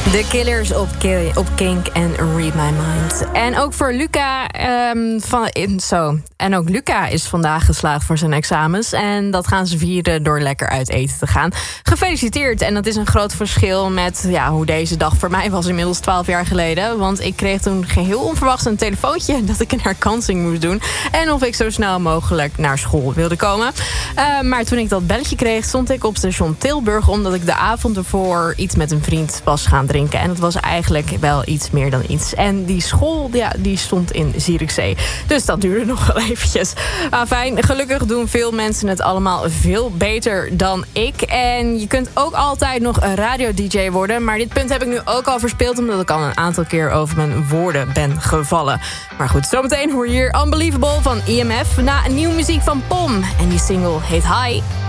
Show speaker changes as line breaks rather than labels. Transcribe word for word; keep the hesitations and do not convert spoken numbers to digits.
The Killers op, Ki- op Kink en Read My Mind. En ook voor Luca um, van in, zo. En ook Luca is vandaag geslaagd voor zijn examens. En dat gaan ze vieren door lekker uit eten te gaan. Gefeliciteerd. En dat is een groot verschil met ja, hoe deze dag voor mij was inmiddels twaalf jaar geleden. Want ik kreeg toen geheel onverwachts een telefoontje dat ik een herkansing moest doen. En of ik zo snel mogelijk naar school wilde komen. Uh, maar toen ik dat belletje kreeg, stond ik op station Tilburg, omdat ik de avond ervoor iets met een vriend was gaan drinken. En het was eigenlijk wel iets meer dan iets. En die school, ja, die stond in Zierikzee. Dus dat duurde nog wel eventjes. Maar fijn, gelukkig doen veel mensen het allemaal veel beter dan ik. En je kunt ook altijd nog een radio-dj worden. Maar dit punt heb ik nu ook al verspeeld, omdat ik al een aantal keer over mijn woorden ben gevallen. Maar goed, zometeen hoor je hier Unbelievable van E M F na nieuwe muziek van Pom. En die single heet High.